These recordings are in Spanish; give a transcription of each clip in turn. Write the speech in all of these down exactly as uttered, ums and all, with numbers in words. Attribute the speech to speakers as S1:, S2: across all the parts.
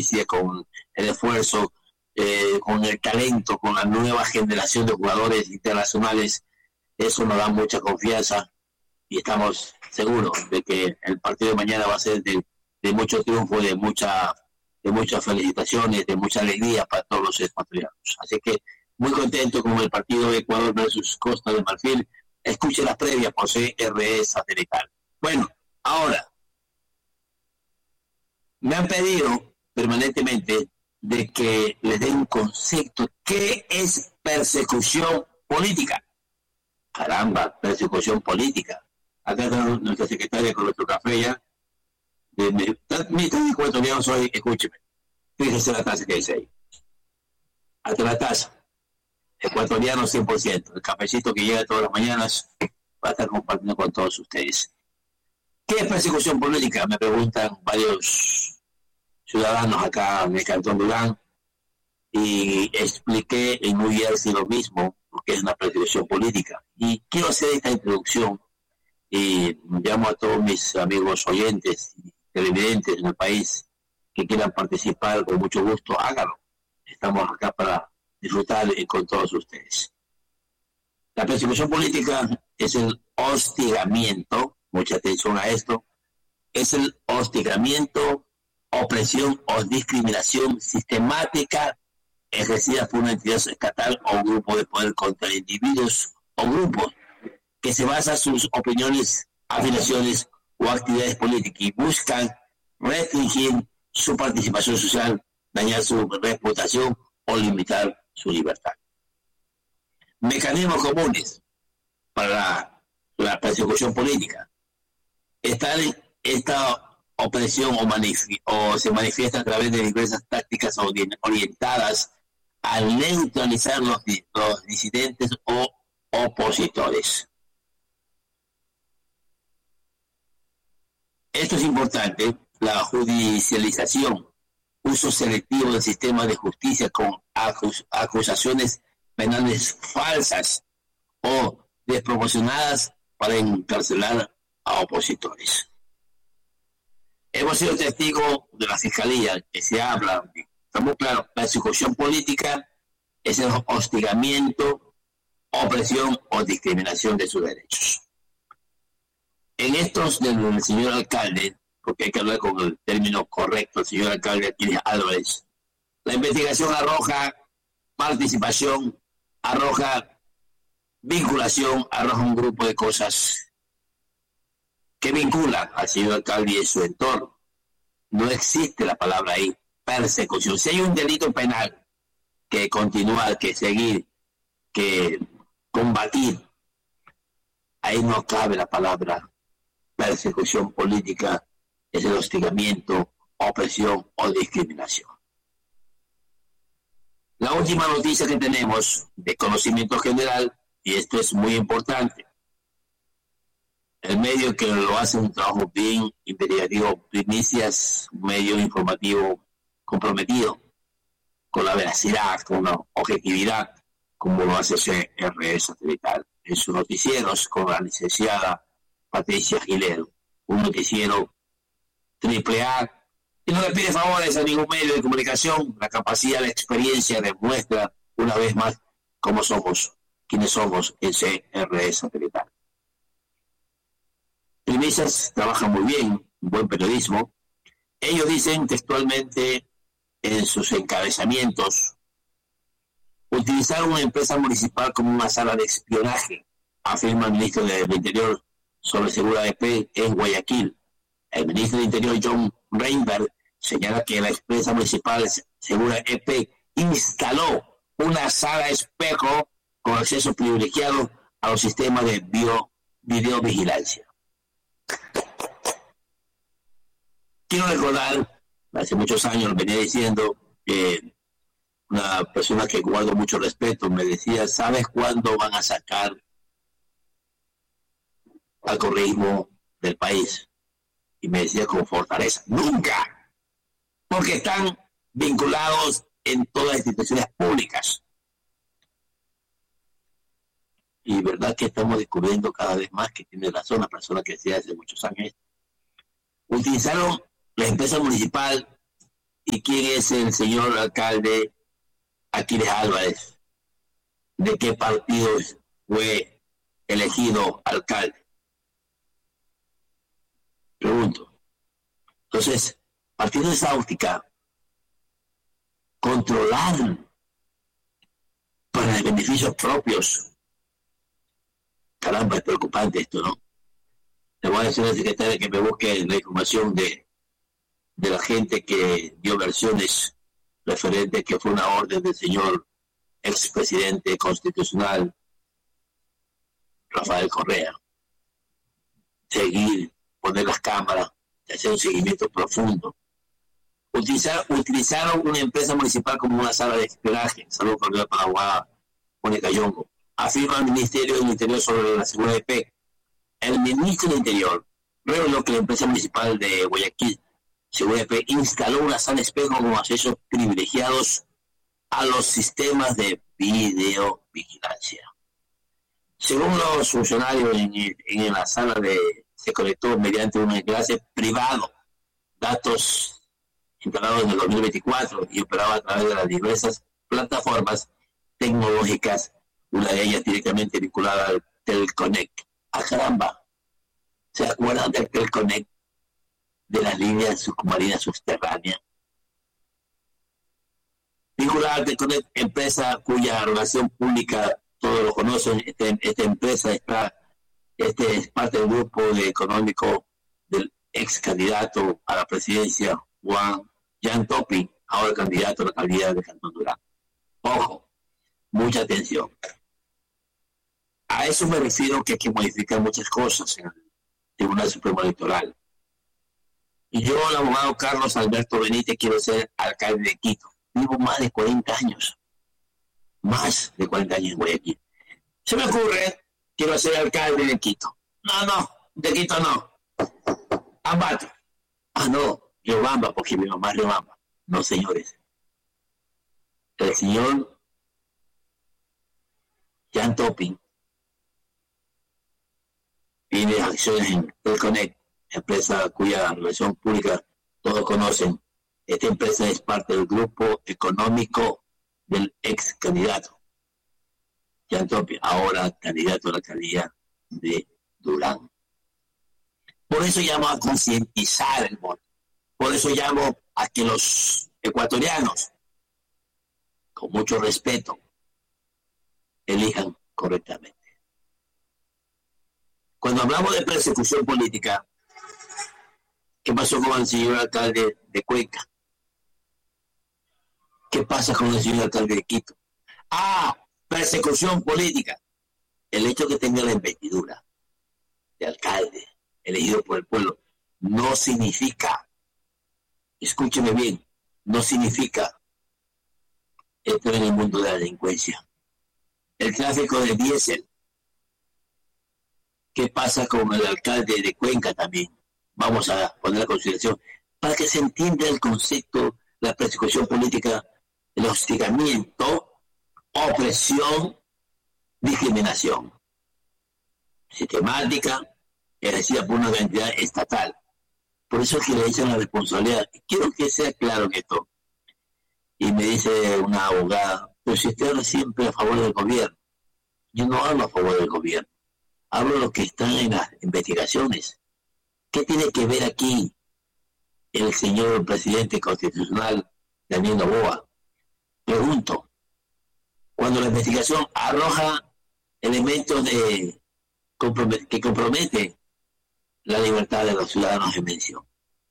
S1: justicia, con el esfuerzo, eh, con el talento, con la nueva generación de jugadores internacionales. Eso nos da mucha confianza y estamos seguros de que el partido de mañana va a ser de, de mucho triunfo, de mucha de muchas felicitaciones, de mucha alegría para todos los ecuatorianos. Así que muy contento con el partido de Ecuador versus Costa de Marfil. Escuche las previas por C R E Satelital. Bueno, ahora, me han pedido permanentemente de que les dé un concepto. ¿Qué es persecución política? Caramba, persecución política. Acá está nuestra secretaria con nuestro café ya. De, de, mi técnico ecuatoriano soy, escúcheme, fíjese la taza que dice ahí. Hasta la taza. Ecuatoriano cien por ciento. El cafecito que llega todas las mañanas va a estar compartiendo con todos ustedes. ¿Qué es persecución política? Me preguntan varios ciudadanos acá en el Cantón Durán, y expliqué en New Jersey lo mismo, porque es una persecución política. Y quiero hacer esta introducción y llamo a todos mis amigos oyentes y televidentes en el país que quieran participar, con mucho gusto, háganlo. Estamos acá para disfrutar con todos ustedes. La persecución política es el hostigamiento, mucha atención a esto, es el hostigamiento, opresión o discriminación sistemática ejercida por una entidad estatal o un grupo de poder contra individuos o grupos que se basan sus opiniones, afiliaciones o actividades políticas y buscan restringir su participación social, dañar su reputación o limitar su libertad. Mecanismos comunes para la, la persecución política. Esta, esta opresión o, manifi- o se manifiesta a través de diversas tácticas orientadas a neutralizar los, los disidentes o opositores. Esto es importante, la judicialización, uso selectivo del sistema de justicia con acus- acusaciones penales falsas o desproporcionadas para encarcelar a opositores. Hemos sido testigos de la Fiscalía que se habla, estamos claros, la persecución política es el hostigamiento, opresión o discriminación de sus derechos. En estos del señor alcalde, porque hay que hablar con el término correcto, el señor alcalde Aquiles Álvarez, la investigación arroja participación, arroja vinculación, arroja un grupo de cosas que vinculan al señor alcalde y su entorno. No existe la palabra ahí, persecución. Si hay un delito penal que continuar, que seguir, que combatir, ahí no cabe la palabra persecución política, es el hostigamiento, opresión o discriminación. La última noticia que tenemos de conocimiento general, y esto es muy importante, el medio que lo hace un trabajo bien investigativo, Primicias, un medio informativo comprometido con la veracidad, con la objetividad, como lo hace C R E Satelital en sus noticieros con la licenciada Patricia Gilero, un noticiero triple A, y no le pide favores a ningún medio de comunicación. La capacidad, la experiencia demuestra una vez más cómo somos, quiénes somos en C R E Satelital. Primicias trabaja muy bien, buen periodismo. Ellos dicen textualmente en sus encabezamientos: utilizaron una empresa municipal como una sala de espionaje, afirma el ministro del Interior sobre Segura E P en Guayaquil. El ministro del Interior, John Reinberg, señala que la empresa municipal Segura E P instaló una sala espejo con acceso privilegiado a los sistemas de bio, videovigilancia. Quiero recordar, hace muchos años venía diciendo que una persona que guardo mucho respeto me decía: ¿sabes cuándo van a sacar al correísmo del país? Y me decía con fortaleza: nunca, porque están vinculados en todas las instituciones públicas. Y verdad que estamos descubriendo cada vez más que tiene razón la persona que decía hace muchos años. Utilizaron la empresa municipal y quién es el señor alcalde Aquiles Álvarez, de qué partido fue elegido alcalde. Pregunto. Entonces, partiendo de esa óptica, controlar para beneficios propios. Caramba, es preocupante esto, ¿no? Le voy a decir al secretario que me busque la información de, de la gente que dio versiones referentes que fue una orden del señor expresidente constitucional Rafael Correa. Seguir, poner las cámaras, hacer un seguimiento profundo. Utilizar, utilizaron una empresa municipal como una sala de espionaje. Salud Correa Paraguay, Mónica Yongo. Afirma el Ministerio del Interior sobre la seguridad de P E C. El ministro del Interior reveló que la empresa municipal de Guayaquil, Seguridad P E C, instaló una sala espejo con accesos privilegiados a los sistemas de videovigilancia. Según los funcionarios, en, en la sala de, se conectó mediante un enlace privado datos instalados en el dos mil veinticuatro y operaba a través de las diversas plataformas tecnológicas, una de ellas directamente vinculada al Telconnect. ¡Ah, caramba! ¿Se acuerdan del Telconnect? De las líneas submarinas subterráneas. Vinculada al Telconnect, empresa cuya relación pública todos lo conocen. Este, esta empresa está, este es parte del grupo de económico del ex candidato a la presidencia, Juan Jan Topi, ahora candidato a la alcaldía de Cantón Durán. Ojo, mucha atención. A eso me refiero, que hay que modificar muchas cosas en el Tribunal Supremo Electoral. Y yo, el abogado Carlos Alberto Benítez, quiero ser alcalde de Quito. Vivo más de cuarenta años. Más de cuarenta años en Guayaquil. Se me ocurre, quiero ser alcalde de Quito. No, no, de Quito no. Ambato. Ah, no, Riobamba, porque mi mamá es Riobamba. No, señores. El señor Jan Topping tiene acciones en Telconnect, empresa cuya relación pública todos conocen. Esta empresa es parte del grupo económico del ex candidato Jan Topping, ahora candidato a la alcaldía de Durán. Por eso llamo a concientizar el voto. Por eso llamo a que los ecuatorianos, con mucho respeto, elijan correctamente. Cuando hablamos de persecución política, ¿qué pasó con el señor alcalde de Cuenca? ¿Qué pasa con el señor alcalde de Quito? Ah, persecución política. El hecho de que tenga la investidura de alcalde elegido por el pueblo no significa, escúcheme bien, no significa entrar en el mundo de la delincuencia. El tráfico de diésel. ¿Qué pasa con el alcalde de Cuenca también? Vamos a poner a consideración para que se entienda el concepto de la persecución política, el hostigamiento, opresión, discriminación sistemática ejercida por una entidad estatal. Por eso es que le echan la responsabilidad. Quiero que sea claro en esto. Y me dice una abogada, pero si usted habla siempre a favor del gobierno. Yo no hablo a favor del gobierno. Hablo de lo que está en las investigaciones. ¿Qué tiene que ver aquí el señor presidente constitucional Daniel Noboa? Pregunto, cuando la investigación arroja elementos de compromet- que comprometen la libertad de los ciudadanos en mención,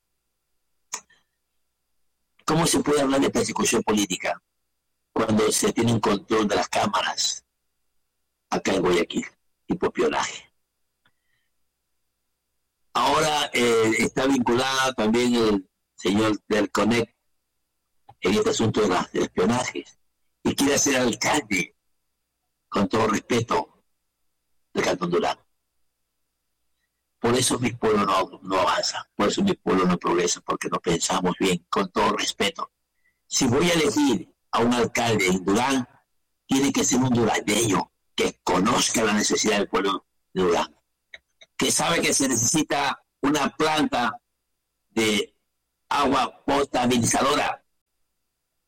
S1: ¿cómo se puede hablar de persecución política cuando se tiene un control de las cámaras acá en Guayaquil, tipo espionaje? Ahora eh, está vinculada también el señor del Conect en este asunto de los espionajes y quiere ser alcalde, con todo respeto, de Cantón Durán. Por eso mi pueblo no, no avanza, por eso mi pueblo no progresa, porque no pensamos bien, con todo respeto. Si voy a elegir a un alcalde en Durán, tiene que ser un duraneño que conozca la necesidad del pueblo de Durán, que sabe que se necesita una planta de agua potabilizadora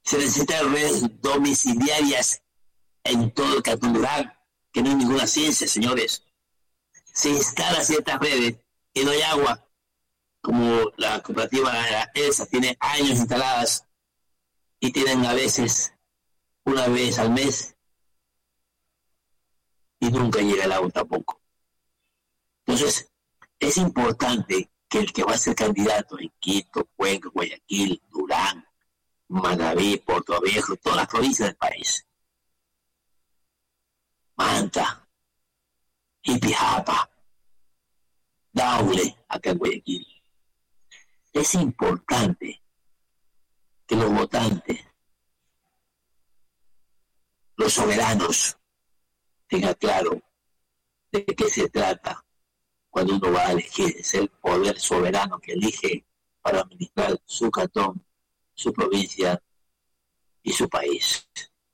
S1: Se necesitan redes domiciliarias en todo el Cantón Durán, que no hay ninguna ciencia, señores. Se instalan ciertas redes y no hay agua, como la cooperativa ELSA tiene años instaladas y tienen a veces una vez al mes y nunca llega el agua tampoco. Entonces, es importante que el que va a ser candidato en Quito, Cuenca, Guayaquil, Durán, Manabí, Puerto Viejo, todas las provincias del país, Manta, Ipijapa, Daule, acá en Guayaquil, es importante que los votantes, los soberanos, tengan claro de qué se trata cuando uno va a elegir. Es el poder soberano que elige para administrar su cantón, su provincia y su país.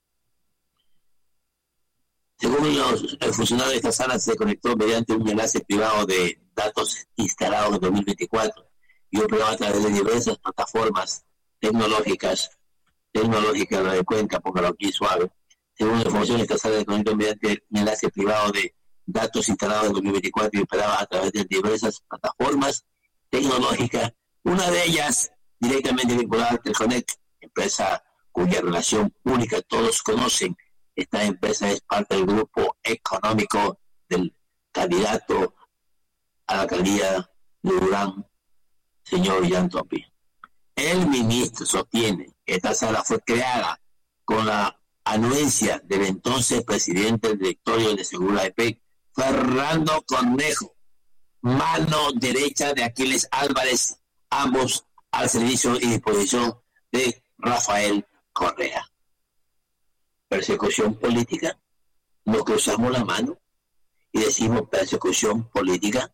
S1: Según los, el funcionario de esta sala, se conectó mediante un enlace privado de datos instalados en dos mil veinticuatro y operaba a través de diversas plataformas tecnológicas, tecnológicas, la de Cuenca, póngalo aquí suave. Según la información de esta sala, se conectó mediante un enlace privado de datos instalados en dos mil veinticuatro y operaba a través de diversas plataformas tecnológicas, una de ellas directamente vinculada a Telconnect, empresa cuya relación pública todos conocen. Esta empresa es parte del grupo económico del candidato a la alcaldía de Durán, señor Jan Topi. El ministro sostiene que esta sala fue creada con la anuencia del entonces presidente del directorio de Segura E P, Fernando Cornejo, mano derecha de Aquiles Álvarez, ambos al servicio y disposición de Rafael Correa. Persecución política, nos cruzamos la mano y decimos persecución política,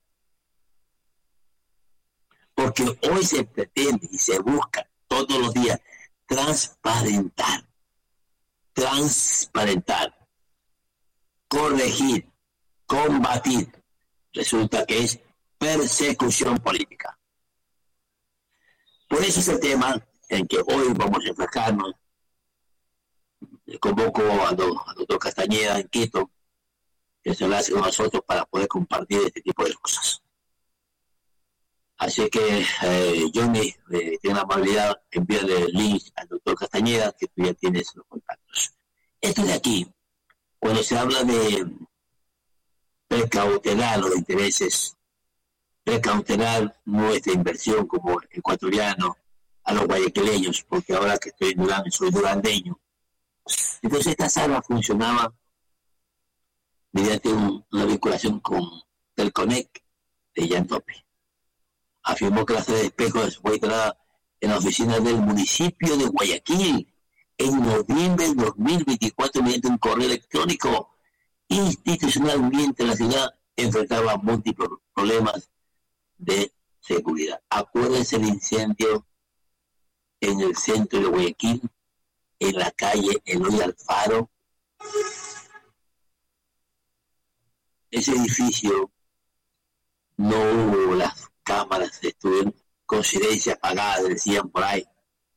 S1: porque hoy se pretende y se busca todos los días transparentar, transparentar, corregir, combatir. Resulta que es persecución política. Por eso es el tema en que hoy vamos a enfocarnos. Convoco a, do, a doctor Castañeda en Quito, que se enlace con nosotros para poder compartir este tipo de cosas. Así que eh, Johnny, eh, tiene la amabilidad de enviarle el link al doctor Castañeda, que tú ya tienes los contactos. Esto de aquí, cuando se habla de precautelar los intereses, precautelar nuestra inversión como ecuatoriano a los guayaquileños, porque ahora que estoy en Durán, soy durandeño. Entonces esta sala funcionaba mediante un, una vinculación con Telconnect de Jan Topi. Afirmó que la sede de espejos fue instalada en la oficina del municipio de Guayaquil en noviembre de dos mil veinticuatro mediante un correo electrónico institucional, mientras la ciudad enfrentaba múltiples problemas de seguridad. Acuérdense el incendio en el centro de Guayaquil, en la calle Eloy Alfaro. Ese edificio no hubo las cámaras, estuvieron con silencia apagada, decían por ahí.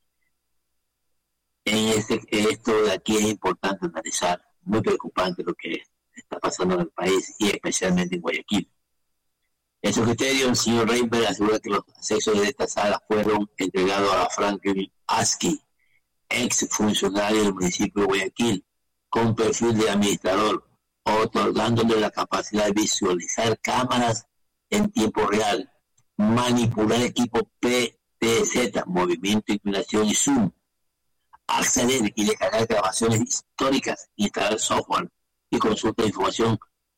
S1: En este, esto de aquí es importante analizar, muy preocupante lo que está pasando en el país y especialmente en Guayaquil. En su criterio, el señor Reinberg asegura que los accesos de esta sala fueron entregados a Franklin Aski, ex funcionario del municipio de Guayaquil, con perfil de administrador, otorgándole la capacidad de visualizar cámaras en tiempo real, manipular equipo P T Z, movimiento, inclinación y zoom, acceder y descargar grabaciones históricas, instalar software y consulta de información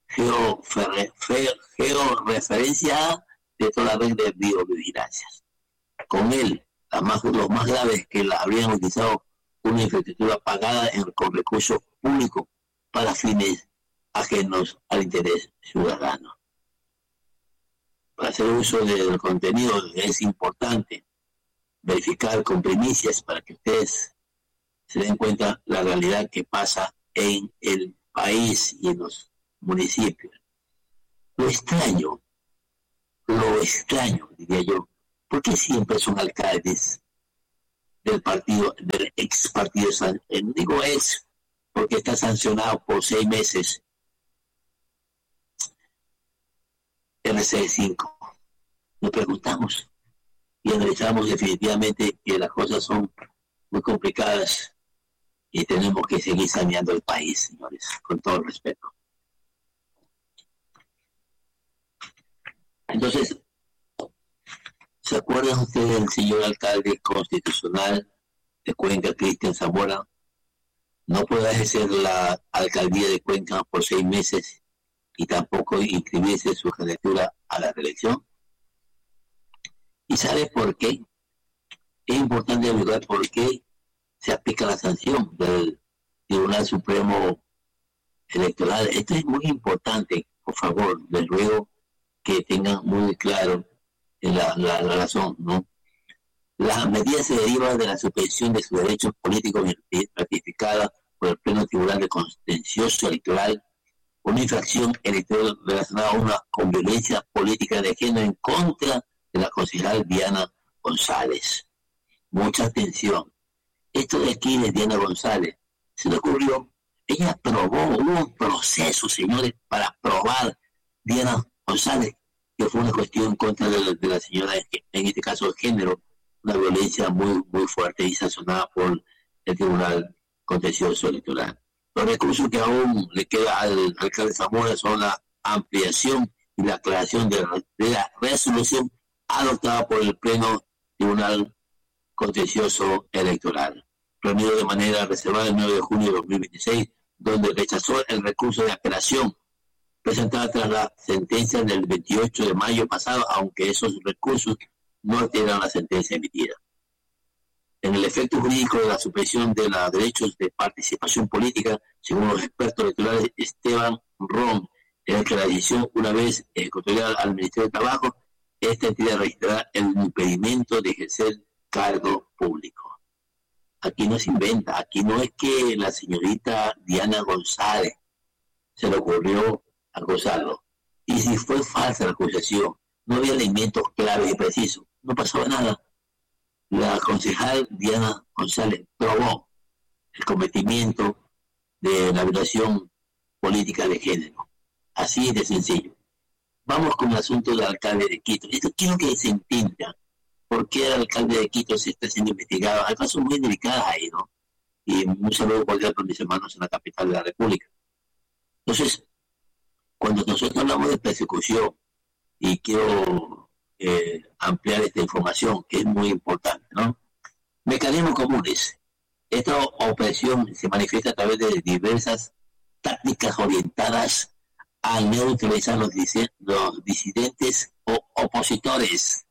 S1: georreferenciada de toda la red de videovigilancias. Con él, la más, los más graves es que la habrían utilizado una infraestructura pagada en, con recursos públicos para fines ajenos al interés ciudadano. Para hacer uso del contenido es importante verificar con primicias para que ustedes se den cuenta la realidad que pasa en el país y en los municipios. Lo extraño, lo extraño, diría yo, ¿por qué siempre son alcaldes del partido, del ex partido, el digo ex porque está sancionado por seis meses, R C cinco. Nos preguntamos y analizamos definitivamente que las cosas son muy complicadas y tenemos que seguir saneando el país, señores, con todo el respeto. Entonces, ¿se acuerdan ustedes del señor alcalde constitucional de Cuenca, Cristian Zamora? No puede ejercer la alcaldía de Cuenca por seis meses y tampoco inscribirse su candidatura a la reelección. ¿Y sabe por qué? Es importante averiguar por qué se aplica la sanción del Tribunal Supremo Electoral. Esto es muy importante, por favor, les ruego que tengan muy claro la, la, la razón, ¿no? La medida se deriva de la suspensión de sus derechos políticos ratificada por el Pleno Tribunal de Contencioso Electoral, una infracción electoral relacionada a una, con violencia política de género en contra de la concejal Diana González. Mucha atención. Esto de aquí de Diana González se le ocurrió, ella aprobó, hubo un proceso, señores, para aprobar Diana González, que fue una cuestión en contra de la, de la señora, en este caso de género, una violencia muy, muy fuerte y sancionada por el Tribunal Contencioso Electoral. Los recursos que aún le queda al alcalde Zamora son la ampliación y la aclaración de, de la resolución adoptada por el Pleno Tribunal Contencioso Electoral, reunido de manera reservada el nueve de junio de dos mil veintiséis, donde rechazó el recurso de apelación presentada tras la sentencia del veintiocho de mayo pasado, aunque esos recursos no alteran la sentencia emitida. En el efecto jurídico de la suspensión de los derechos de participación política, según los expertos electorales Esteban Ron, en que la decisión, una vez ejecutorial al Ministerio de Trabajo, esta entidad registrará el impedimento de ejercer cargo público. Aquí no se inventa, aquí no es que la señorita Diana González se le ocurrió acusarlo. Y si fue falsa la acusación, no había elementos claves y precisos, no pasaba nada. La concejal Diana González probó el cometimiento de la violación política de género. Así de sencillo. Vamos con el asunto del alcalde de Quito. Esto quiero que se entienda por qué el alcalde de Quito se está siendo investigado. Hay cosas muy delicadas ahí, ¿no? Y un saludo cordial por mis hermanos en la capital de la República. Entonces, cuando nosotros hablamos de persecución, y quiero eh, ampliar esta información, que es muy importante, ¿no? Mecanismos comunes. Esta opresión se manifiesta a través de diversas tácticas orientadas a neutralizar los, los disidentes o opositores.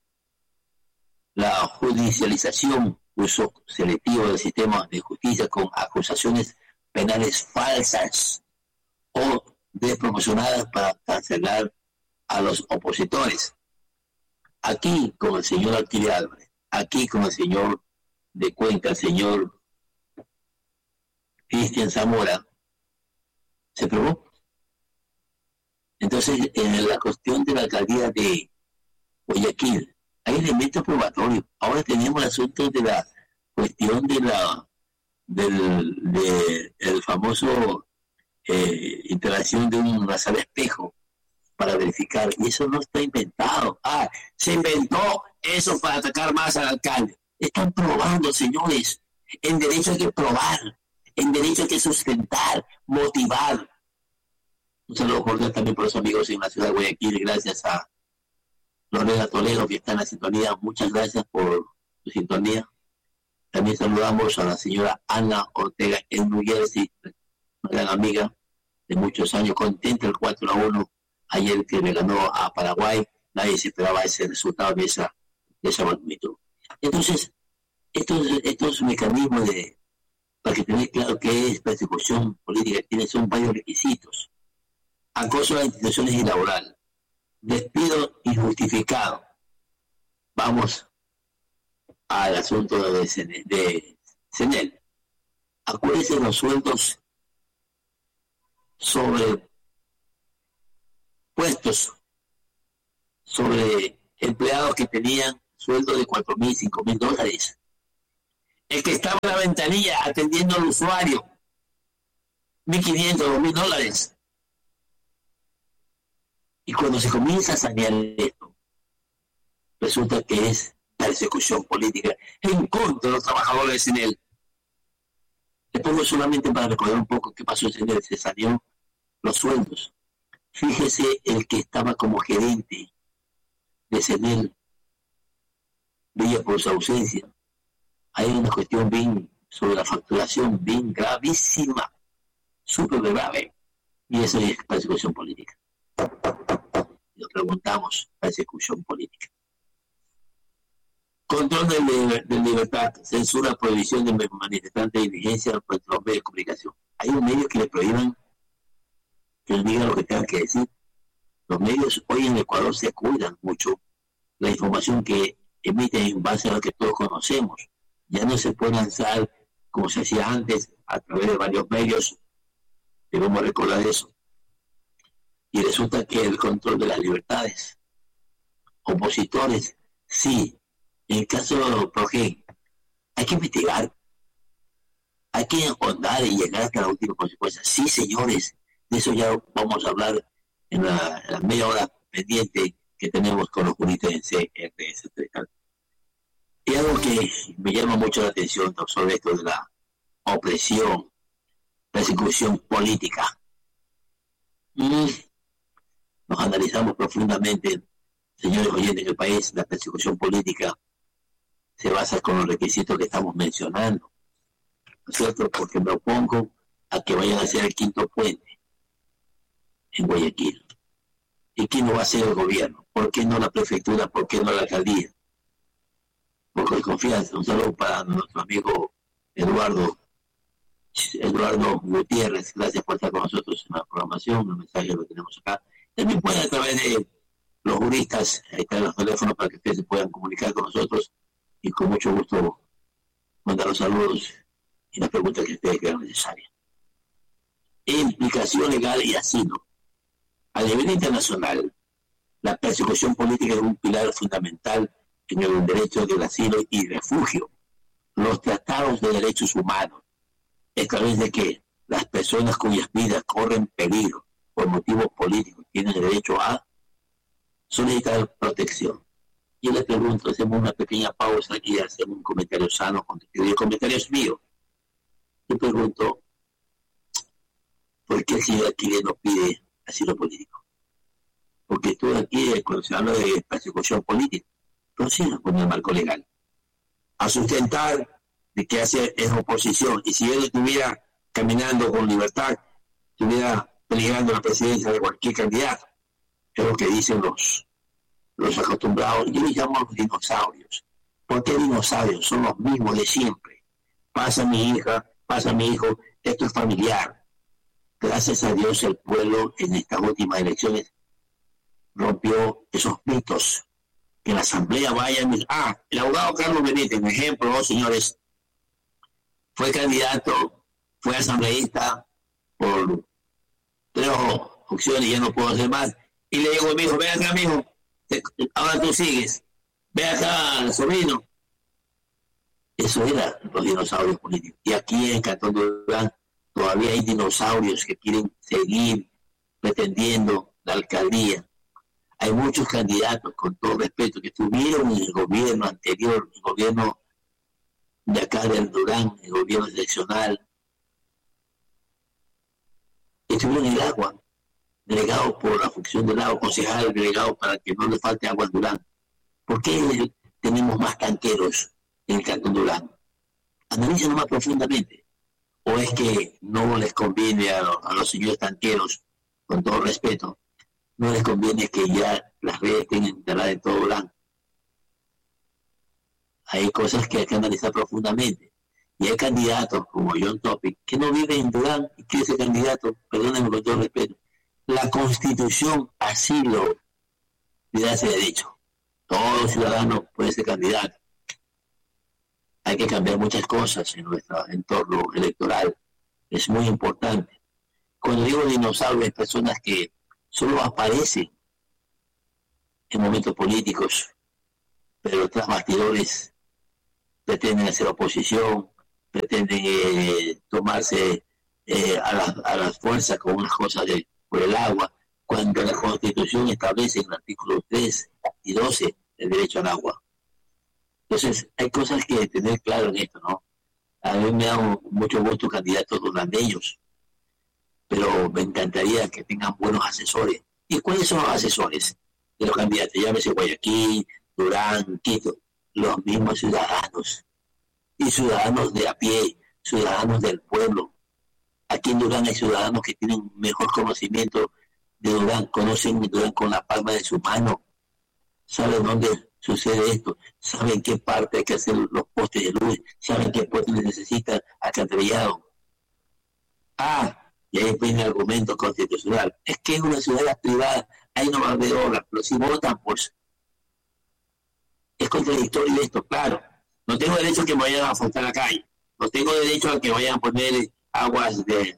S1: La judicialización, uso selectivo del sistema de justicia con acusaciones penales falsas o desproporcionadas para cancelar a los opositores. Aquí con el señor Alquile Álvarez, aquí con el señor de Cuenca, el señor Cristian Zamora, se probó. Entonces, en la cuestión de la alcaldía de Guayaquil, hay elementos probatorios. Ahora tenemos el asunto de la cuestión de la del de, el famoso eh, interacción de un rasal espejo para verificar, y eso no está inventado. Ah, se inventó eso para atacar más al alcalde. Están probando, señores. En derecho hay que probar, en derecho hay que sustentar, motivar. Un saludo cordial también por los amigos en la ciudad de Guayaquil, gracias a Lorena Toledo que está en la sintonía. Muchas gracias por su sintonía. También saludamos a la señora Ana Ortega en New Jersey, una gran amiga de muchos años, contenta el cuatro a uno ayer que le ganó a Paraguay. Nadie se esperaba ese resultado de esa, de esa magnitud. Entonces, estos, estos mecanismos de, para que tengáis claro qué es persecución política, tiene, son varios requisitos. Acoso a las instituciones y laboral, despido injustificado. Vamos al asunto de, de CENEL. Acuérdense los sueldos sobre puestos, sobre empleados que tenían sueldo de cuatro mil, cinco mil dólares. el que estaba en la ventanilla atendiendo al usuario, mil quinientos, dos mil dólares. Y cuando se comienza a sanear esto, resulta que es persecución política en contra de los trabajadores en él. Le pongo solamente para recordar un poco qué pasó en él. Se saneó los sueldos. Fíjese el que estaba como gerente de CENEL, brilla por su ausencia. Hay una cuestión bien sobre la facturación, bien gravísima, súper grave, y eso es persecución política. Nos preguntamos, persecución política. Control de, de libertad, censura, prohibición de manifestantes y diligencia por los medios de comunicación. Hay un medio que le prohíban que les diga lo que tengan que decir. Los medios hoy en Ecuador se cuidan mucho la información que emiten en base a lo que todos conocemos. Ya no se puede lanzar como se hacía antes a través de varios medios. Debemos recordar eso. Y resulta que el control de las libertades, opositores, sí. En el caso de Progen, hay que investigar, hay que ahondar y llegar hasta la última consecuencia. Sí, señores, de eso ya vamos a hablar en la, en la media hora pendiente que tenemos con los juristas en C R S. Y algo que me llama mucho la atención sobre esto de la opresión, persecución política. Mm. Nos analizamos profundamente, señores oyentes, en el país la persecución política se basa con los requisitos que estamos mencionando, ¿no es cierto? Porque me opongo a que vayan a hacer el quinto puente en Guayaquil. ¿Y quién lo va a hacer el gobierno? ¿Por qué no la prefectura? ¿Por qué no la alcaldía? Porque hay confianza. Un saludo para nuestro amigo Eduardo Eduardo Gutiérrez. Gracias por estar con nosotros en la programación. El mensaje lo tenemos acá. También pueden a través de los juristas, ahí están los teléfonos para que ustedes se puedan comunicar con nosotros y con mucho gusto mandar los saludos y las preguntas que ustedes crean necesarias. Implicación legal y asilo. A nivel internacional, la persecución política es un pilar fundamental en el derecho del asilo y refugio. Los tratados de derechos humanos establecen que las personas cuyas vidas corren peligro por motivos políticos tienen derecho a solicitar protección. Yo les pregunto, hacemos una pequeña pausa y hacemos un comentario sano, el comentario es mío. Yo pregunto, ¿por qué el señor aquí no pide asilo político? Porque tú aquí, cuando se habla de persecución política, proceda con el marco legal. A sustentar de que hace es oposición, y si él estuviera caminando con libertad, estuviera peligrando la presidencia de cualquier candidato, es lo que dicen los los acostumbrados. Yo les llamo a los dinosaurios. ¿Por qué dinosaurios? Son los mismos de siempre. Pasa mi hija, pasa mi hijo, esto es familiar. Gracias a Dios el pueblo en estas últimas elecciones rompió esos mitos. Que la asamblea vaya a... Ah, el abogado Carlos Benítez, un ejemplo, oh, señores, fue candidato, fue asambleísta por tres opciones y ya no puedo hacer más. Y le digo a mi hijo, ven acá, mi hijo, ahora tú sigues, ve acá, sobrino. Eso era los dinosaurios políticos. Y aquí en Cantón Durán todavía hay dinosaurios que quieren seguir pretendiendo la alcaldía. Hay muchos candidatos, con todo respeto, que estuvieron en el gobierno anterior, el gobierno de acá del Durán, el gobierno seccional, estuvieron en el agua, delegado por la función del agua, concejal delegado para que no le falte agua al Durán. ¿Por qué tenemos más tanqueros en el Cantón Durán? Analícenlo más profundamente. ¿O es que no les conviene a, a los señores tanqueros, con todo respeto, no les conviene que ya las redes estén enterradas en todo Durán? Hay cosas que hay que analizar profundamente. Y hay candidatos como John Topic que no viven en Durán y que ese candidato, perdónenme con todo respeto, la Constitución así lo le da ese derecho. Todo ciudadano puede ser candidato. Hay que cambiar muchas cosas en nuestro entorno electoral. Es muy importante. Cuando digo dinosaurios, hay personas que solo aparecen en momentos políticos, pero tras bastidores pretenden hacer oposición, pretenden eh, tomarse eh, a, las, a las fuerzas con unas cosas de, por el agua, cuando la Constitución establece en el artículo tres y doce el derecho al agua. Entonces, hay cosas que tener claro en esto, ¿no? A mí me da mucho gusto candidatos durandeños, pero me encantaría que tengan buenos asesores. ¿Y cuáles son los asesores de los candidatos? Llámese Guayaquil, Durán, Quito, los mismos ciudadanos, y ciudadanos de a pie, ciudadanos del pueblo. Aquí en Durán hay ciudadanos que tienen mejor conocimiento de Durán, conocen Durán con la palma de su mano, saben dónde sucede esto, saben qué parte hay que hacer los postes de luz, saben qué postes necesitan alcantarillado. Ah, y ahí viene el argumento constitucional. Es que es una ciudad privada, ahí no va a haber obras, pero si votan, pues es contradictorio esto, claro. No tengo derecho a que me vayan a asfaltar la calle, no tengo derecho a que vayan a poner aguas de,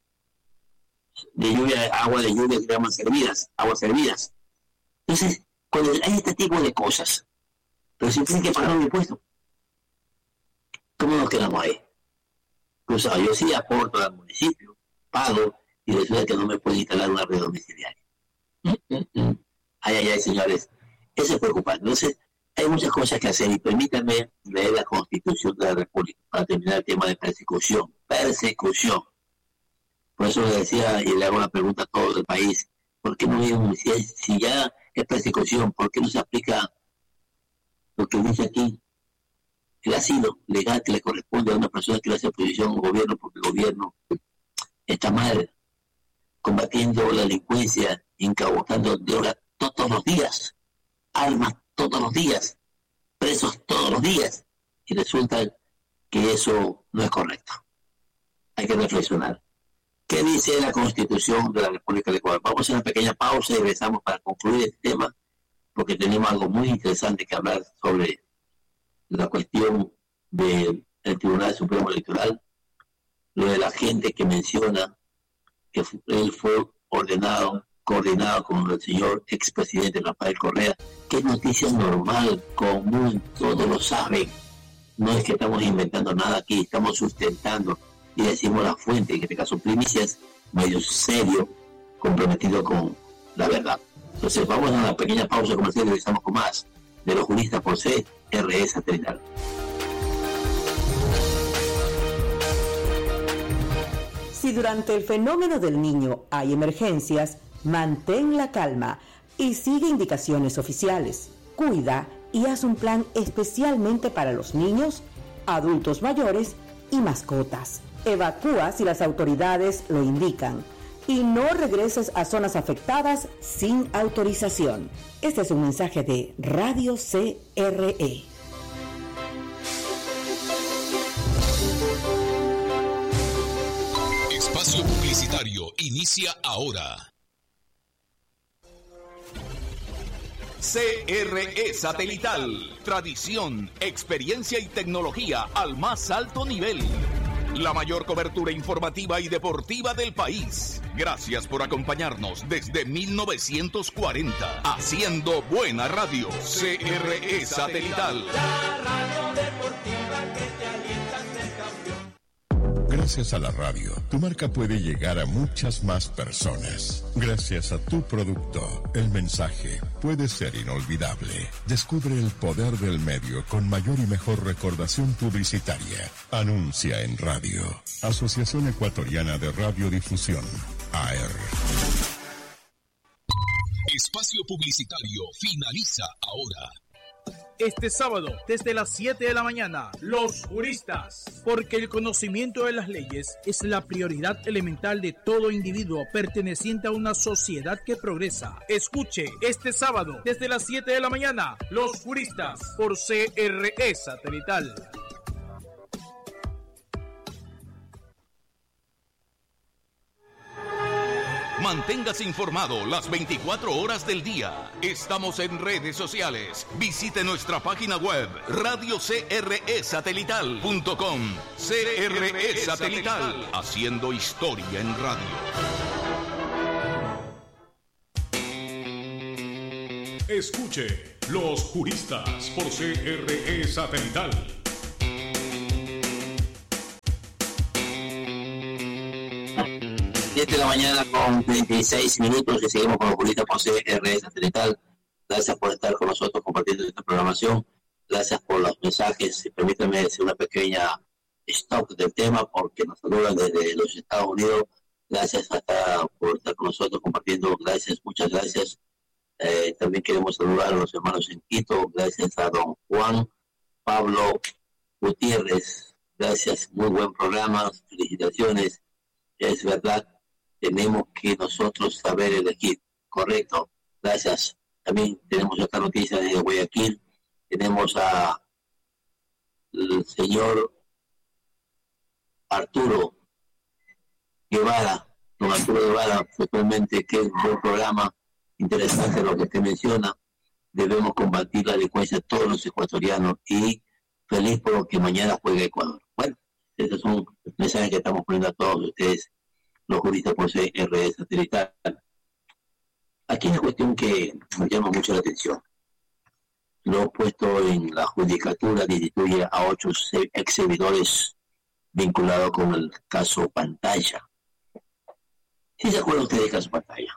S1: de lluvia, agua de lluvia que llaman servidas, aguas servidas. Entonces, cuando hay este tipo de cosas, pero si tienen que pagar un impuesto, ¿cómo nos quedamos ahí? Pues yo sí aporto al municipio, pago, y resulta que no me pueden instalar una red domiciliaria. Ay, ay, ay, señores, eso es preocupante. Entonces, hay muchas cosas que hacer, y permítanme leer la Constitución de la República para terminar el tema de persecución. Persecución. Por eso le decía y le hago la pregunta a todo el país, ¿por qué no si, si ya es persecución, por qué no se aplica lo que dice aquí, el asilo legal que le corresponde a una persona que le hace oposición a un gobierno, porque el gobierno está mal, combatiendo la delincuencia, incautando drogas todos los días, armas todos los días, presos todos los días, y resulta que eso no es correcto. Hay que reflexionar. ¿Qué dice la Constitución de la República de Ecuador? Vamos a hacer una pequeña pausa y regresamos para concluir este tema, porque tenemos algo muy interesante que hablar sobre la cuestión del Tribunal Supremo Electoral, lo de la gente que menciona que él fue ordenado, coordinado con el señor expresidente Rafael Correa, que es noticia normal, común, todos lo saben. No es que estamos inventando nada aquí, estamos sustentando y decimos la fuente, en este caso Primicias, medio serio, comprometido con la verdad. Entonces vamos a una pequeña pausa comercial y regresamos con más de Los Juristas por C R E Satelital.
S2: Si durante el fenómeno del Niño hay emergencias, mantén la calma y sigue indicaciones oficiales. Cuida y haz un plan especialmente para los niños, adultos mayores y mascotas. Evacúa si las autoridades lo indican y no regreses a zonas afectadas sin autorización. Este es un mensaje de Radio C R E.
S3: Espacio publicitario inicia ahora. C R E Satelital, tradición, experiencia y tecnología al más alto nivel. La mayor cobertura informativa y deportiva del país. Gracias por acompañarnos desde mil novecientos cuarenta, haciendo buena radio. C R E Satelital.
S4: La radio deportiva que te alienta a ser campeón.
S5: Gracias a la radio, tu marca puede llegar a muchas más personas. Gracias a tu producto, el mensaje puede ser inolvidable. Descubre el poder del medio con mayor y mejor recordación publicitaria. Anuncia en radio. Asociación Ecuatoriana de Radiodifusión, A R.
S3: Espacio publicitario finaliza ahora.
S6: Este sábado, desde las siete de la mañana, Los Juristas. Porque el conocimiento de las leyes es la prioridad elemental de todo individuo perteneciente a una sociedad que progresa. Escuche este sábado, desde las siete de la mañana, Los Juristas, por C R E Satelital.
S3: Manténgase informado las veinticuatro horas del día. Estamos en redes sociales. Visite nuestra página web radio c r e satelital punto com. C R E Satelital, haciendo historia en radio.
S7: Escuche Los Juristas por C R E Satelital.
S1: siete de la mañana con treinta y seis minutos y seguimos con los juristas por C R S Satelital. Gracias por estar con nosotros compartiendo esta programación. Gracias por los mensajes. Permítanme hacer una pequeña stop del tema porque nos saludan desde los Estados Unidos. Gracias hasta por estar con nosotros compartiendo. Gracias, muchas gracias. Eh, también queremos saludar a los hermanos en Quito. Gracias a don Juan Pablo Gutiérrez. Gracias, muy buen programa. Felicitaciones. Es verdad, tenemos que nosotros saber elegir. Correcto. Gracias. También tenemos otra noticia desde Guayaquil. Tenemos a el señor Arturo Guevara, don Arturo Guevara, frecuentemente, que es un buen programa, interesante lo que usted menciona. Debemos combatir la delincuencia todos los ecuatorianos y feliz por lo que mañana juega Ecuador. Bueno, esos son los mensajes que estamos poniendo a todos ustedes, los juristas por C R S Satelital. Aquí hay una cuestión que me llama mucho la atención. Lo puesto en la judicatura destituye a ocho ex servidores vinculados con el caso Pantalla. ¿Sí se acuerdan ustedes del caso Pantalla?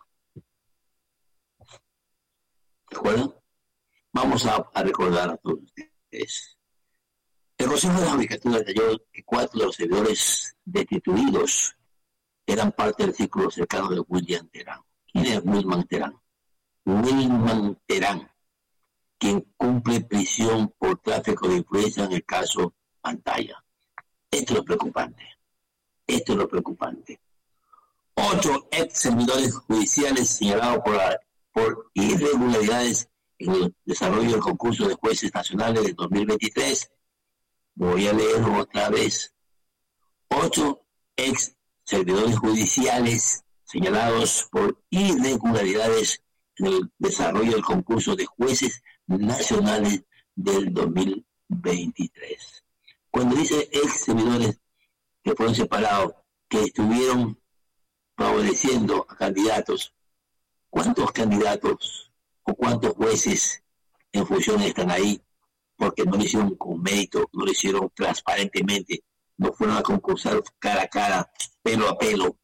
S1: ¿Se acuerdan? Vamos a, a recordar a todos ustedes. El Consejo de la Judicatura detalló que cuatro de los servidores destituidos eran parte del círculo cercano de William Terán. ¿Quién es Wilman Terán? Wilman Terán, quien cumple prisión por tráfico de influencia en el caso Pantalla. Esto es lo preocupante. Esto es lo preocupante. Ocho ex servidores judiciales señalados por, la, por irregularidades en el desarrollo del concurso de jueces nacionales de dos mil veintitrés. Voy a leerlo otra vez. Ocho ex servidores judiciales señalados por irregularidades en el desarrollo del concurso de jueces nacionales del dos mil veintitrés. Cuando dice ex servidores que fueron separados, que estuvieron favoreciendo a candidatos, ¿cuántos candidatos o cuántos jueces en función están ahí? Porque no lo hicieron con mérito, no lo hicieron transparentemente, no fueron a concursar cara a cara, pelo a pelo.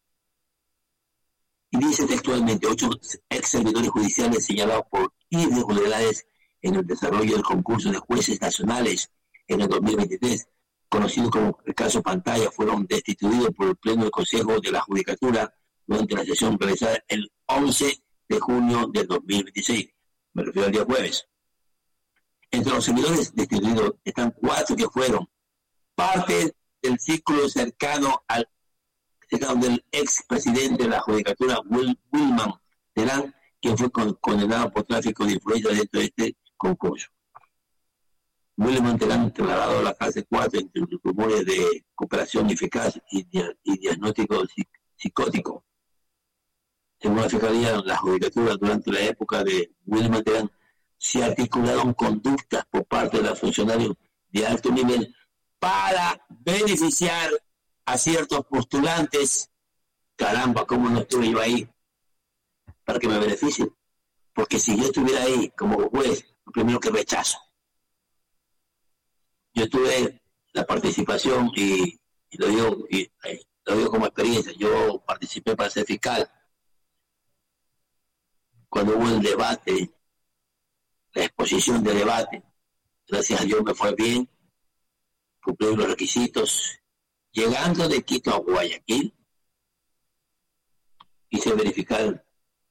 S1: Y dice textualmente, ocho ex servidores judiciales señalados por irregularidades en el desarrollo del concurso de jueces nacionales en el dos mil veintitrés, conocido como el caso Pantalla, fueron destituidos por el Pleno del Consejo de la Judicatura durante la sesión realizada el once de junio del dos mil veintiséis. Me refiero al día jueves. Entre los servidores destituidos están cuatro que fueron parte del círculo cercano al cercano del ex presidente de la Judicatura, Will, Wilman Terán, quien fue con, condenado por tráfico de influencia dentro de este concurso. Wilman Terán, trasladado a la fase cuatro entre los rumores de cooperación eficaz y, y diagnóstico psicótico. Según la Fiscalía, la Judicatura durante la época de Wilman Terán se articularon conductas por parte de los funcionarios de alto nivel para beneficiar a ciertos postulantes. Caramba, ¿cómo no estuve yo ahí? Para que me beneficien. Porque si yo estuviera ahí como juez, lo primero que rechazo. Yo tuve la participación y, y, lo digo, y lo digo como experiencia. Yo participé para ser fiscal. Cuando hubo el debate, la exposición de debate, gracias a Dios me fue bien, cumplí los requisitos. Llegando de Quito a Guayaquil, hice verificar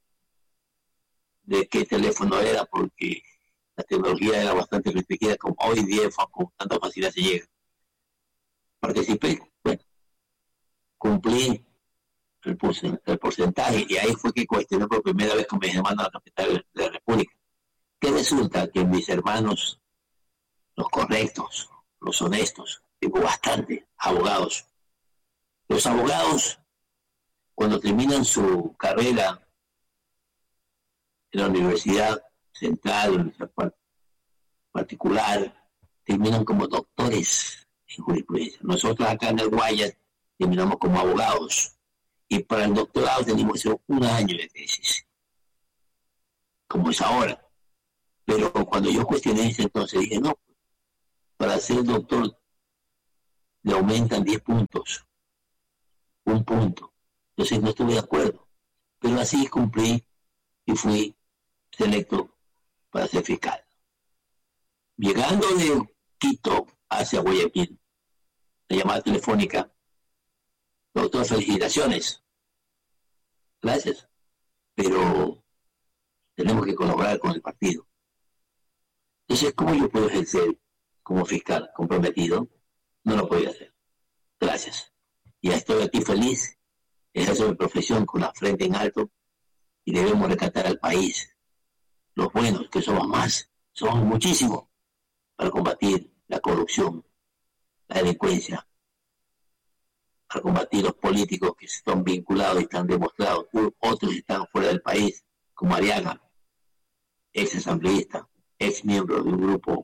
S1: de qué teléfono era, porque la tecnología era bastante restringida, como hoy día con tanta facilidad se llega. Participé, bueno, cumplí el, el porcentaje, y ahí fue que cuestioné por primera vez con mis hermanos a la capital de la República. Que resulta que mis hermanos, los correctos, los honestos, tengo bastante abogados. Los abogados, cuando terminan su carrera en la Universidad Central, Universidad Particular, terminan como doctores en jurisprudencia. Nosotros acá en el Guayas terminamos como abogados. Y para el doctorado tenemos que hacer un año de tesis, como es ahora. Pero cuando yo cuestioné eso, entonces dije, no, para ser doctor le aumentan diez puntos, un punto. Entonces no estuve de acuerdo. Pero así cumplí y fui selecto para ser fiscal. Llegando de Quito hacia Guayaquil, la llamada telefónica, doctor, felicitaciones. Gracias. Pero tenemos que colaborar con el partido. Entonces, ¿cómo yo puedo ejercer como fiscal comprometido? No lo podía hacer. Gracias. Ya estoy aquí feliz, ejerzo mi profesión con la frente en alto y debemos rescatar al país. Los buenos, que somos más, somos muchísimos para combatir la corrupción, la delincuencia, para combatir los políticos que están vinculados y están demostrados. Otros están fuera del país, como Ariaga, ex asambleísta, ex miembro de un grupo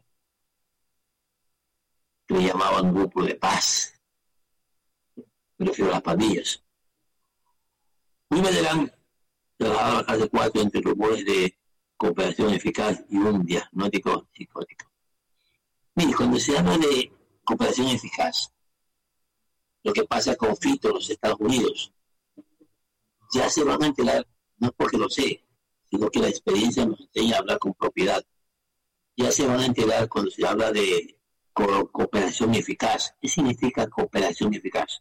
S1: que le llamaban grupo de paz. Me refiero a las pandillas. Luis Medelán trabajaba hace cuatro entre rumores de cooperación eficaz y un diagnóstico psicótico. Mire, cuando se habla de cooperación eficaz, lo que pasa con Fito en los Estados Unidos, ya se van a enterar, no es porque lo sé, sino que la experiencia nos enseña a hablar con propiedad. Ya se van a enterar cuando se habla de co- cooperación eficaz. ¿Qué significa cooperación eficaz?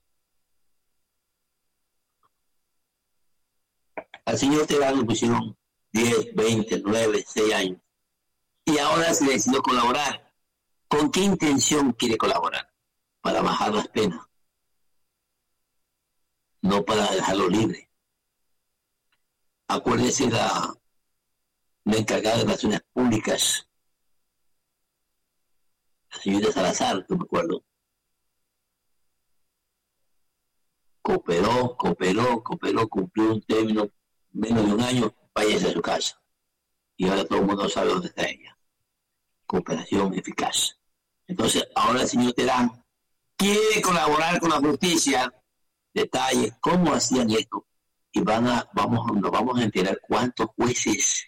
S1: Al señor Terán le pusieron diez, veinte, nueve, seis años. Y ahora se decidió colaborar. ¿Con qué intención quiere colaborar? Para bajar las penas. No para dejarlo libre. Acuérdese la, la encargada de Relaciones Públicas, la señorita Salazar, que me acuerdo. Cooperó, cooperó, cooperó, cumplió un término menos de un año, váyase a su casa. Y ahora todo el mundo sabe dónde está ella. Cooperación eficaz. Entonces, ahora el señor Terán quiere colaborar con la justicia. Detalles, cómo hacían esto. Y van a, vamos, nos vamos a enterar cuántos jueces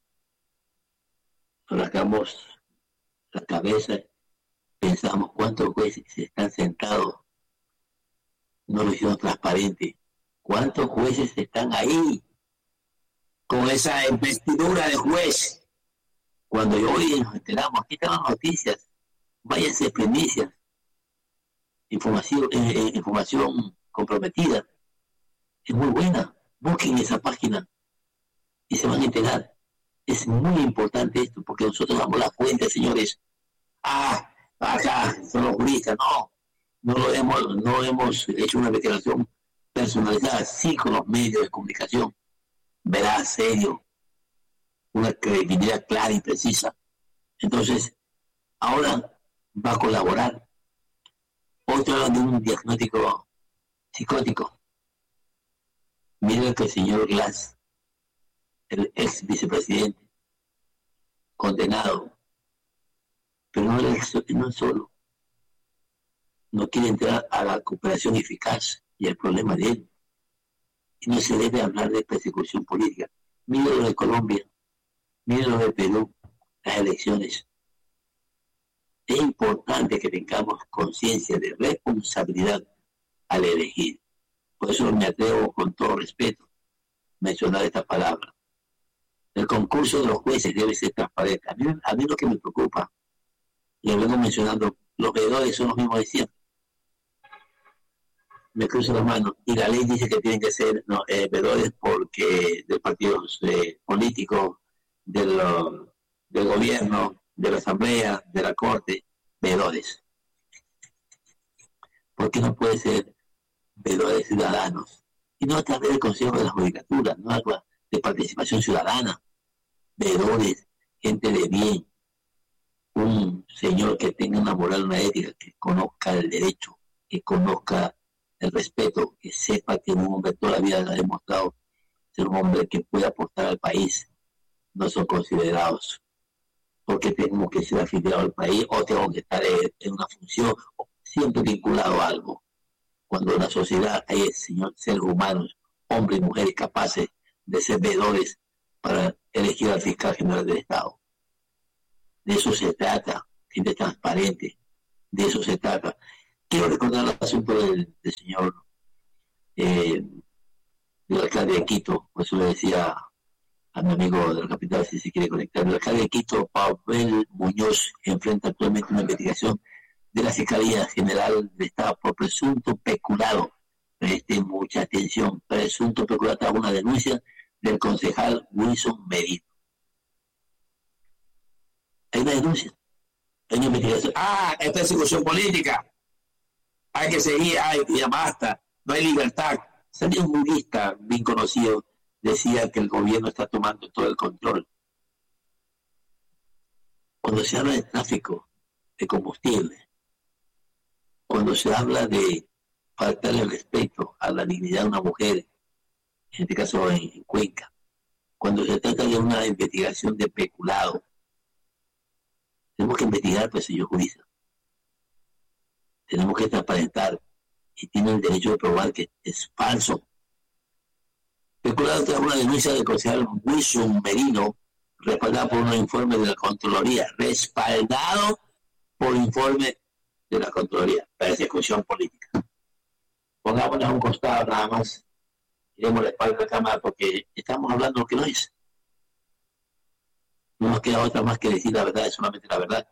S1: nos sacamos la cabeza, pensamos cuántos jueces están sentados, no lo hicieron transparente. ¿Cuántos jueces están ahí con esa investidura de juez? Cuando hoy nos enteramos, aquí están las noticias, váyanse primicias, información, eh, información comprometida, es muy buena, busquen esa página y se van a enterar. Es muy importante esto, porque nosotros damos la fuente, señores. Ah, acá son los juristas, no, no lo hemos, no hemos hecho una investigación personalizada, sí con los medios de comunicación, veraz, serio, una credibilidad clara y precisa. Entonces, ahora va a colaborar. Otro habla de un diagnóstico psicótico. Miren que el señor Glass, el ex vicepresidente, condenado, pero no es, no es solo, no quiere entrar a la cooperación eficaz y el problema de él. Y no se debe hablar de persecución política. Miren lo de Colombia, miren lo de Perú, las elecciones. Es importante que tengamos conciencia de responsabilidad al elegir. Por eso me atrevo con todo respeto a mencionar esta palabra. El concurso de los jueces debe ser transparente. A mí, a mí lo que me preocupa, y lo vengo mencionando, los veedores son los mismos de siempre. Me cruzo las manos. Y la ley dice que tienen que ser no, eh, veedores porque de partidos eh, políticos, de lo, del gobierno, de la asamblea, de la corte, veedores. ¿Por qué no puede ser veedores ciudadanos? Y no a través del Consejo de la Judicatura, no algo de participación ciudadana. Veedores, gente de bien, un señor que tenga una moral, una ética, que conozca el derecho, que conozca el respeto, que sepa que un hombre toda la vida ha demostrado ser un hombre que puede aportar al país. No son considerados porque tengo que ser afiliado al país o tengo que estar en una función, siempre vinculado a algo. Cuando en la sociedad hay señor, seres humanos, hombres y mujeres capaces de ser veedores para elegir al fiscal general del Estado. De eso se trata, gente transparente, de eso se trata. Quiero recordar el asunto del, del señor eh, del alcalde de Quito. Por eso le decía a mi amigo de la capital si se quiere conectar. El alcalde de Quito, Pavel Muñoz, enfrenta actualmente una investigación de la Fiscalía General de Estado por presunto peculado. Presten mucha atención. Presunto peculado tras una denuncia del concejal Wilson Merino. Hay una denuncia. Hay una investigación. Ah, es persecución política. Hay que seguir. Ay, ya basta. No hay libertad. Salió un jurista bien conocido, decía que el gobierno está tomando todo el control. Cuando se habla de tráfico de combustible, cuando se habla de faltarle el respeto a la dignidad de una mujer, en este caso en, en Cuenca, cuando se trata de una investigación de peculado, tenemos que investigar, pues, señor juez. Tenemos que transparentar y tiene el derecho de probar que es falso. Peculado tras una denuncia del concejal Wilson Merino, respaldado por un informe de la Contraloría, respaldado por informe de la Contraloría, persecución política. Pongámonos a un costado nada más, iremos la espalda de la cámara porque estamos hablando de lo que no es. No nos queda otra más que decir la verdad, es solamente la verdad.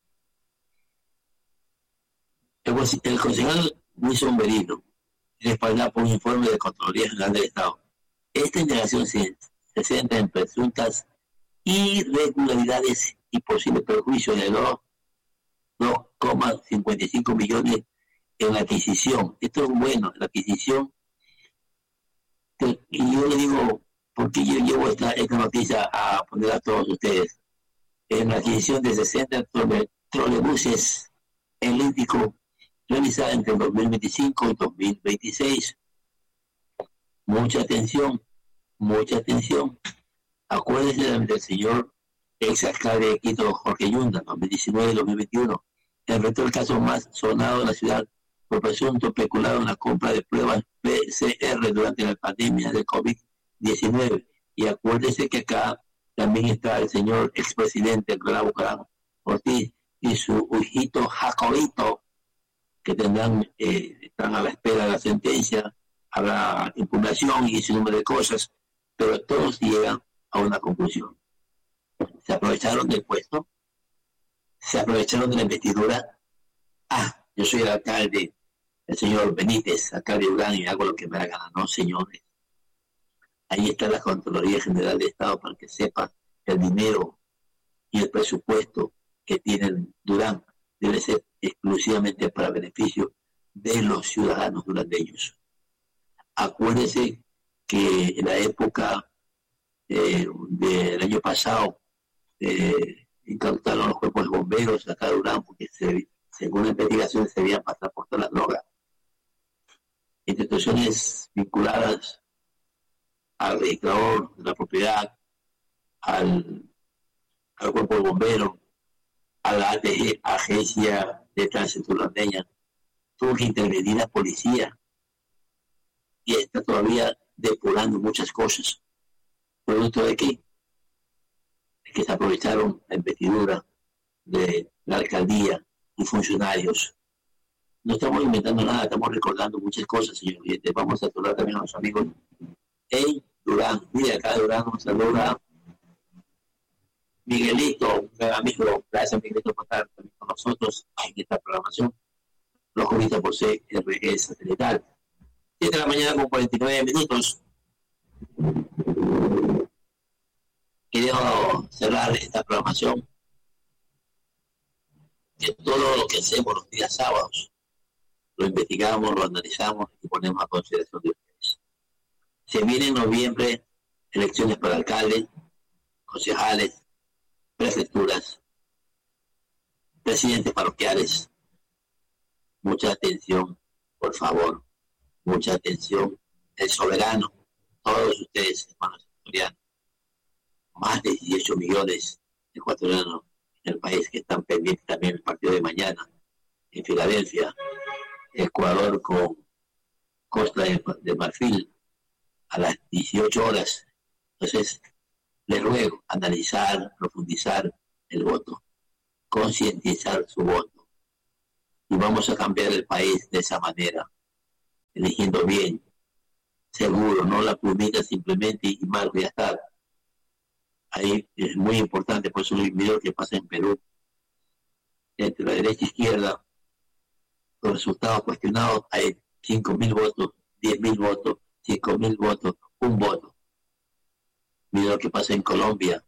S1: El, el concejal Wilson Merino, respaldado por un informe de la Contraloría General del Estado. Esta indagación se, se centra en presuntas irregularidades y posibles perjuicios de los dos coma cincuenta y cinco millones en la adquisición. Esto es bueno, la adquisición. Y yo le digo, ¿por qué yo llevo esta, esta noticia a poner a todos ustedes? En la adquisición de sesenta trole, trolebuses elípticos realizada entre el dos mil veinticinco y dos mil veintiséis. Mucha atención, mucha atención. Acuérdense del señor ex alcalde de Quito, Jorge Yunda, dos mil diecinueve y dos mil veintiuno. Enfrentó el caso más sonado de la ciudad por presunto peculado en la compra de pruebas P C R durante la pandemia de COVID diecinueve. Y acuérdense que acá también está el señor expresidente Nicolás Bucaram Ortiz y su hijito Jacobito, que tendrán, eh, están a la espera de la sentencia, habrá impugnación y ese número de cosas, pero todos llegan a una conclusión. Se aprovecharon del puesto, se aprovecharon de la investidura. Ah, yo soy el alcalde, el señor Benítez, alcalde de Durán, y hago lo que me da gana. No, señores. Ahí está la Contraloría General de Estado para que sepa que el dinero y el presupuesto que tiene Durán debe ser exclusivamente para beneficio de los ciudadanos durandeños. Acuérdense que en la época eh, del año pasado eh, incautaron los cuerpos de bomberos acá de Durán porque se, según la investigación se habían pasado por toda la droga. Instituciones vinculadas al registrador de la propiedad, al, al cuerpo de bomberos, a la A T G, Agencia de Tránsito Durandeña, tuvo que intervenir la policía y está todavía depurando muchas cosas. ¿Producto de qué? De que se aprovecharon la investidura de la alcaldía y funcionarios. No estamos inventando nada, estamos recordando muchas cosas, señor oyente. Vamos a saludar también a los amigos en Durán. Mire, acá de Durán nos saluda Miguelito, un gran amigo. Gracias, Miguelito, por estar también con nosotros en esta programación. Los juristas por C R E Satelital. siete de la mañana con cuarenta y nueve minutos. Quiero cerrar esta programación. Que todo lo que hacemos los días sábados lo investigamos, lo analizamos y ponemos a consideración de ustedes. Se viene en noviembre elecciones para alcaldes, concejales, prefecturas, presidentes parroquiales. Mucha atención, por favor, mucha atención. El soberano, todos ustedes, hermanos ecuatorianos, más de dieciocho millones de ecuatorianos en el país que están pendientes también del partido de mañana en Filadelfia, Ecuador con Costa de, de Marfil a las dieciocho horas. Entonces, les ruego analizar, profundizar el voto, concientizar su voto. Y vamos a cambiar el país de esa manera, eligiendo bien, seguro, no la publica simplemente y mal, ya está. Ahí es muy importante, por eso el video que pasa en Perú, entre la derecha e izquierda, los resultados cuestionados, hay cinco mil votos, diez mil votos, cinco mil votos, un voto. Mira lo que pasa en Colombia.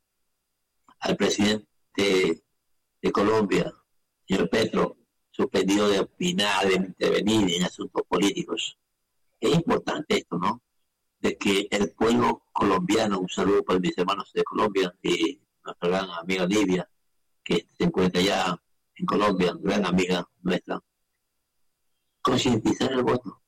S1: Al presidente de Colombia, señor Petro, suspendido de opinar, de intervenir en asuntos políticos. Es importante esto, ¿no? De que el pueblo colombiano, un saludo para mis hermanos de Colombia y nuestra gran amiga Livia, que se encuentra ya en Colombia, gran amiga nuestra, concientizar el voto.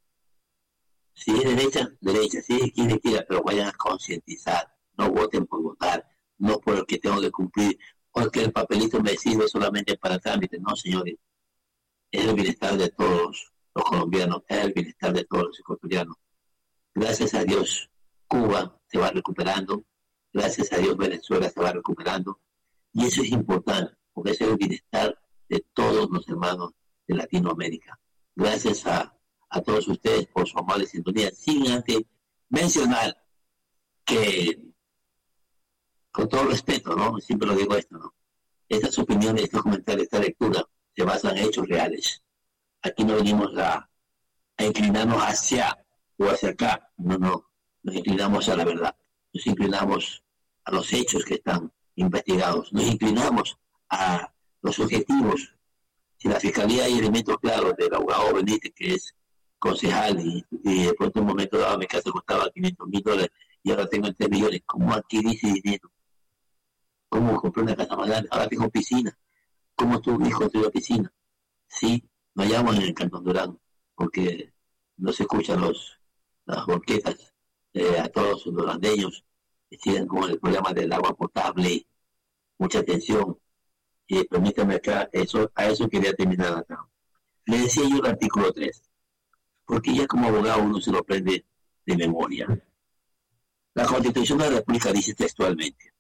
S1: Si es derecha, derecha, si es izquierda, izquierda, pero vayan a concientizar, no voten por votar, no por el que tengo que cumplir, porque el papelito me sirve solamente para trámites, no señores, es el bienestar de todos los colombianos, es el bienestar de todos los ecuatorianos. Gracias a Dios, Cuba se va recuperando, gracias a Dios Venezuela se va recuperando, y eso es importante, porque es el bienestar de todos los hermanos de Latinoamérica. Gracias a, a todos ustedes por su amable sintonía, sin antes mencionar que, con todo respeto, ¿no? Siempre lo digo esto, ¿no? Estas opiniones, estos comentarios, esta lectura se basan en hechos reales. Aquí no venimos a, a inclinarnos hacia o hacia acá, no, no, nos inclinamos a la verdad, nos inclinamos a los hechos que están investigados, nos inclinamos a los objetivos. Si la Fiscalía hay elementos claros del abogado Benítez, que es concejal, y, y de pronto en un momento dado mi casa costaba quinientos mil dólares y ahora tengo tres millones, ¿cómo adquirí ese dinero? ¿Cómo compré una casa más grande? Ahora tengo piscina. ¿Cómo tu hijo construyó piscina? Sí, no hallamos en el Cantón Durán, porque no se escuchan los, las orquestas eh, a todos los durandeños que siguen con el problema del agua potable. Mucha atención. Y permítame acá, eso, a eso quería terminar acá. Le decía yo el artículo tres, porque ya como abogado uno se lo aprende de memoria. La Constitución de la República dice textualmente: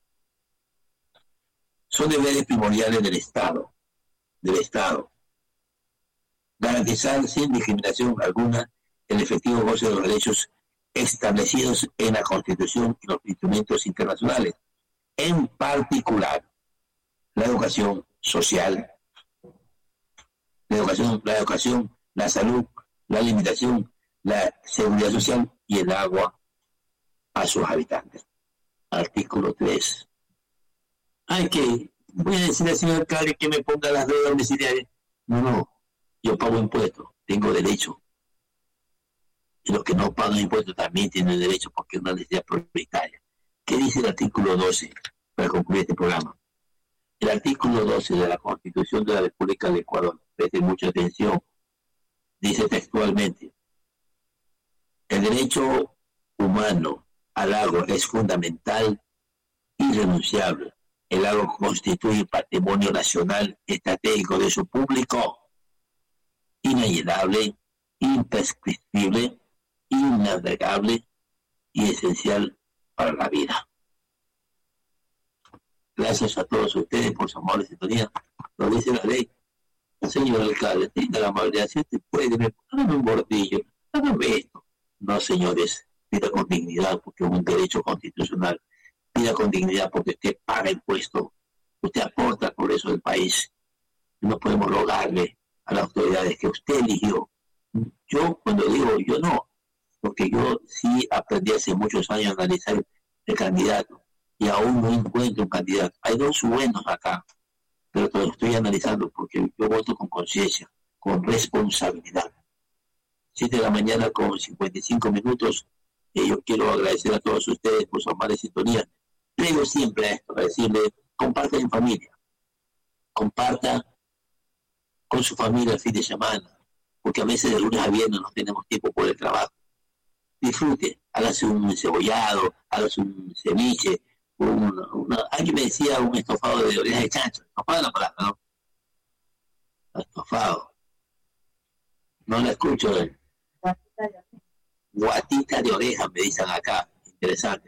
S1: son deberes primordiales del Estado, del Estado, garantizar sin discriminación alguna el efectivo goce de los derechos establecidos en la Constitución y los instrumentos internacionales, en particular la educación social, la educación, la educación, la salud, la alimentación, la seguridad social y el agua a sus habitantes. Artículo tres. Hay que, voy a decirle al señor alcalde que me ponga las deudas domiciliarias. No, no, yo pago impuestos, tengo derecho. Y los que no pagan impuestos también tienen derecho porque es una necesidad prioritaria. ¿Qué dice el artículo doce para concluir este programa? El artículo doce de la Constitución de la República del Ecuador, presten mucha atención, dice textualmente: el derecho humano al agua es fundamental e irrenunciable. El agua constituye patrimonio nacional estratégico de uso público, inalienable, imprescriptible, innavegable y esencial para la vida. Gracias a todos ustedes por su amable sintonía. Lo dice la ley. Señor alcalde, tenga la amabilidad, si usted puede, me hágame un bordillo, hágame esto. No, señores, pida con dignidad porque es un derecho constitucional. Pida con dignidad porque usted paga impuestos, usted aporta al progreso del país. No podemos rogarle a las autoridades que usted eligió. Yo, cuando digo yo no, porque yo sí aprendí hace muchos años a analizar el candidato y aún no encuentro un candidato. Hay dos buenos acá, pero lo estoy analizando porque yo voto con conciencia, con responsabilidad. siete de la mañana con cincuenta y cinco minutos. Y yo quiero agradecer a todos ustedes por su amable sintonía. Prego siempre a esto, a decirle, comparta en familia, comparta con su familia el fin de semana, porque a veces de lunes a viernes no tenemos tiempo por el trabajo. Disfrute, hágase un encebollado, hágase un ceviche, una, una, alguien me decía un estofado de orejas de chancho, estofado de la palabra, ¿no? Estofado. No la escucho. ¿eh? Guatita de oreja, me dicen acá. Interesante.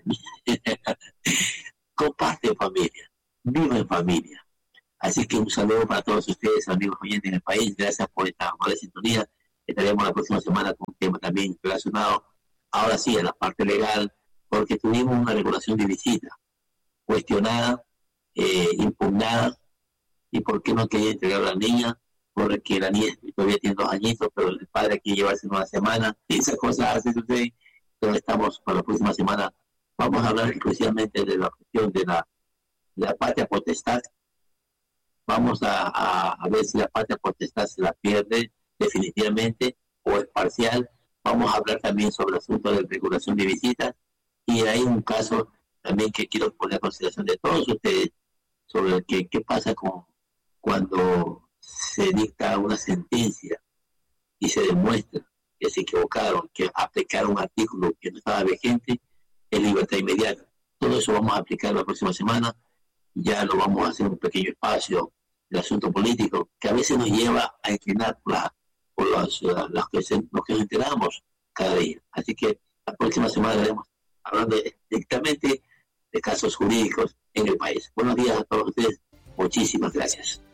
S1: Comparte en familia, viva en familia. Así que un saludo para todos ustedes, amigos oyentes en el país. Gracias por esta amable sintonía. Estaremos la próxima semana con un tema también relacionado ahora sí, en la parte legal, porque tuvimos una regulación de visita cuestionada, eh, impugnada, y por qué no quería entregar a la niña, porque la niña todavía tiene dos añitos, pero el padre quiere llevarse una semana, y esas cosas hacen usted. Entonces estamos para la próxima semana, vamos a hablar exclusivamente de la cuestión de la, de la patria potestad. Vamos a, a, a ver si la patria potestad se la pierde definitivamente o es parcial. Vamos a hablar también sobre el asunto de regulación de visitas, y hay un caso también que quiero poner a consideración de todos ustedes sobre qué qué pasa con cuando se dicta una sentencia y se demuestra que se equivocaron, que aplicaron un artículo que no estaba vigente, en libertad inmediata. Todo eso vamos a aplicar la próxima semana. Ya lo vamos a hacer un pequeño espacio del asunto político, que a veces nos lleva a inclinar por, la, por los, los, que se, los que nos enteramos cada día. Así que la próxima semana estaremos hablando directamente de casos jurídicos en el país. Buenos días a todos ustedes. Muchísimas gracias.